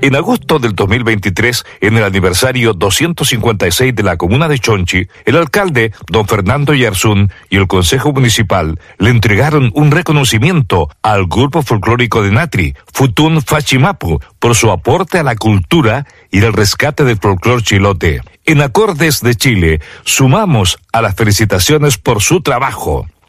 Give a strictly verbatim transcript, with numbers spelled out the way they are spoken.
En agosto del dos mil veintitrés, en el aniversario doscientos cincuenta y seis de la comuna de Chonchi, el alcalde, don Fernando Yarzún, y el Consejo Municipal le entregaron un reconocimiento al grupo folclórico de Natri, Futún Fachimapu, por su aporte a la cultura y el rescate del folclor chilote. En Acordes de Chile, sumamos a las felicitaciones por su trabajo.